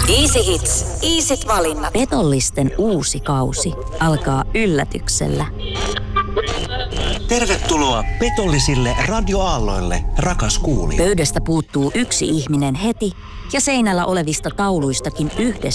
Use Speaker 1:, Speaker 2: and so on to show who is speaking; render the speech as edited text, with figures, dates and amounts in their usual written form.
Speaker 1: Easy Hits. Easyt valinnat.
Speaker 2: Petollisten uusi kausi alkaa yllätyksellä.
Speaker 3: Tervetuloa petollisille radioaalloille, rakas kuulija.
Speaker 2: Pöydästä puuttuu yksi ihminen heti ja seinällä olevista tauluistakin yhdestä